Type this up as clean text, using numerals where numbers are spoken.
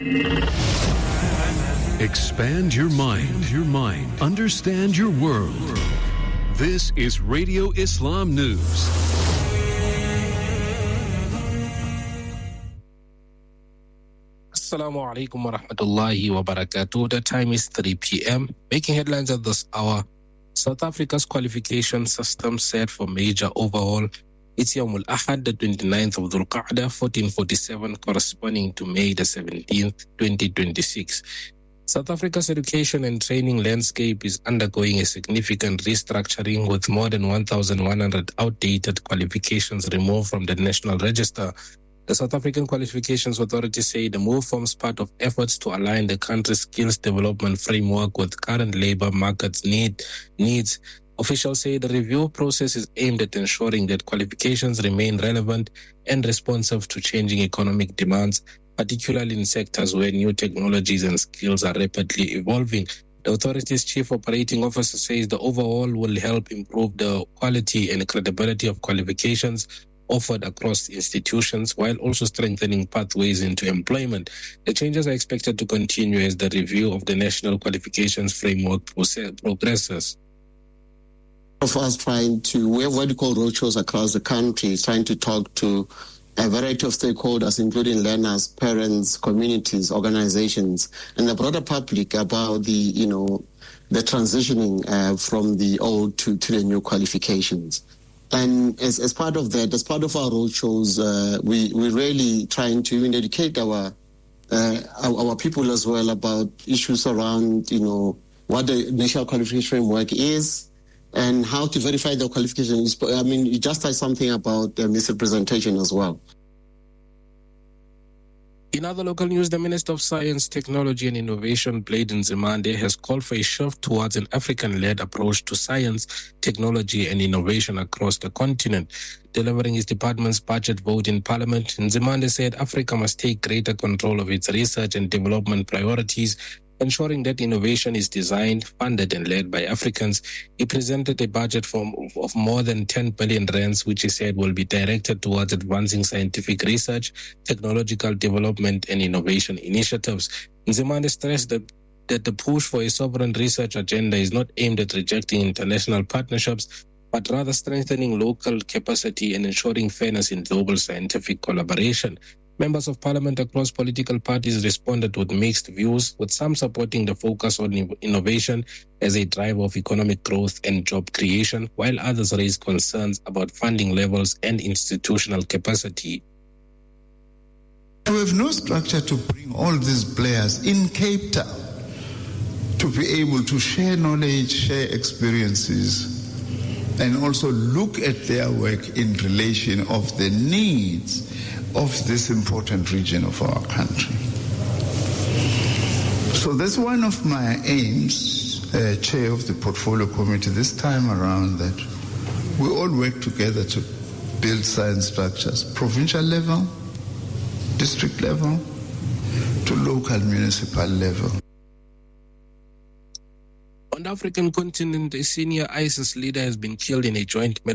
Expand your mind. Understand your world. This is Radio Islam News. Assalamu alaikum wa rahmatullahi wa barakatuh. The time is 3 p.m. Making headlines at this hour. South Africa's qualification system set for major overhaul. It's Yawmul Ahad, the 29th of Dhul Qa'dah, 1447, corresponding to May the 17th, 2026. South Africa's education and training landscape is undergoing a significant restructuring, with more than 1,100 outdated qualifications removed from the National Register. The South African Qualifications Authority say the move forms part of efforts to align the country's skills development framework with current labor market's needs. Officials say the review process is aimed at ensuring that qualifications remain relevant and responsive to changing economic demands, particularly in sectors where new technologies and skills are rapidly evolving. The authority's chief operating officer says the overhaul will help improve the quality and credibility of qualifications offered across institutions, while also strengthening pathways into employment. The changes are expected to continue as the review of the National Qualifications Framework progresses. Of us we have what we call roadshows across the country, trying to talk to a variety of stakeholders, including learners, parents, communities, organizations, and the broader public about the transitioning from the old to the new qualifications. And as part of that, as part of our roadshows, we're really trying to even educate our people as well about issues around, what the National Qualification Framework is and how to verify the qualification. I mean, you just said something about misrepresentation as well. In other local news, the Minister of Science, Technology and Innovation, Blade Nzimande, has called for a shift towards an African-led approach to science, technology and innovation across the continent. Delivering his department's budget vote in Parliament, Nzimande said Africa must take greater control of its research and development priorities, ensuring that innovation is designed, funded and led by Africans. He presented a budget of more than 10 billion rands, which he said will be directed towards advancing scientific research, technological development and innovation initiatives. Nzimande stressed that the push for a sovereign research agenda is not aimed at rejecting international partnerships, but rather strengthening local capacity and ensuring fairness in global scientific collaboration. Members of Parliament across political parties responded with mixed views, with some supporting the focus on innovation as a driver of economic growth and job creation, while others raised concerns about funding levels and institutional capacity. We have no structure to bring all these players in Cape Town to be able to share knowledge, share experiences, and also look at their work in relation of the needs of this important region of our country. So that's one of my aims, chair of the portfolio committee this time around, that we all work together to build science structures, provincial level, district level, to local municipal level. On the African continent, a senior ISIS leader has been killed in a joint